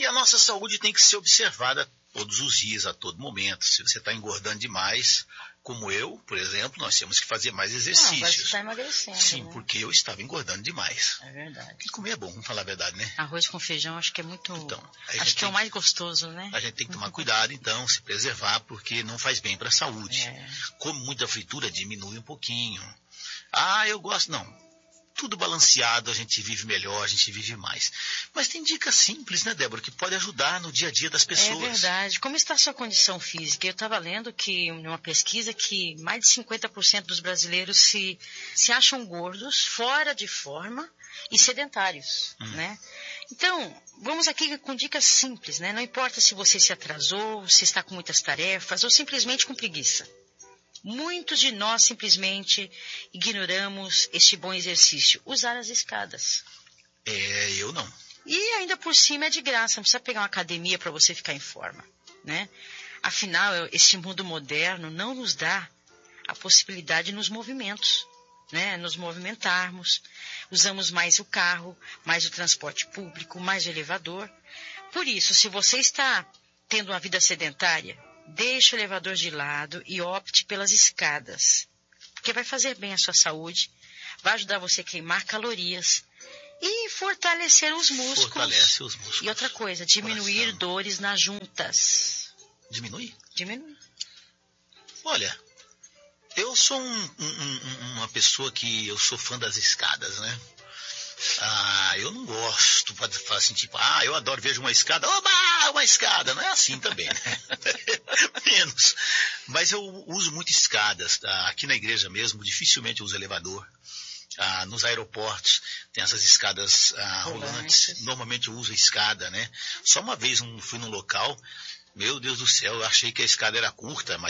a nossa saúde tem que ser observada todos os dias, a todo momento. Se você está engordando demais, como eu, por exemplo, nós temos que fazer mais exercícios. Não, você está emagrecendo. Sim, né? porque eu estava engordando demais. É verdade. E comer é bom, vamos falar a verdade, né? Arroz com feijão acho que é muito... Então, acho que é o mais gostoso, né? A gente tem que tomar cuidado, então, se preservar, porque não faz bem para a saúde. Come muita fritura, diminui um pouquinho. Eu gosto... Não. Tudo balanceado, a gente vive melhor, a gente vive mais. Mas tem dicas simples, né, Débora, que pode ajudar no dia a dia das pessoas. É verdade. Como está a sua condição física? Eu estava lendo que, numa pesquisa, que mais de 50% dos brasileiros se acham gordos, fora de forma e sedentários, né? Então, vamos aqui com dicas simples, né? Não importa se você se atrasou, se está com muitas tarefas ou simplesmente com preguiça. Muitos de nós simplesmente ignoramos este bom exercício, usar as escadas. Eu não. E ainda por cima é de graça, não precisa pegar uma academia para você ficar em forma, né? Afinal, este mundo moderno não nos dá a possibilidade nos movimentos, né? Nos movimentarmos, usamos mais o carro, mais o transporte público, mais o elevador. Por isso, se você está tendo uma vida sedentária, deixe o elevador de lado e opte pelas escadas, porque vai fazer bem à sua saúde, vai ajudar você a queimar calorias e fortalecer os músculos. Fortalece os músculos. E outra coisa, diminuir dores nas juntas. Diminui? Diminui. Olha, eu sou uma pessoa que eu sou fã das escadas, né? Eu não gosto, pode falar assim, tipo, eu adoro, vejo uma escada, oba, uma escada, não é assim também, né? Menos. Mas eu uso muito escadas, aqui na igreja mesmo, dificilmente eu uso elevador. Nos aeroportos tem essas escadas rolantes, normalmente eu uso a escada, né? Só uma vez fui num local, meu Deus do céu, eu achei que a escada era curta, mas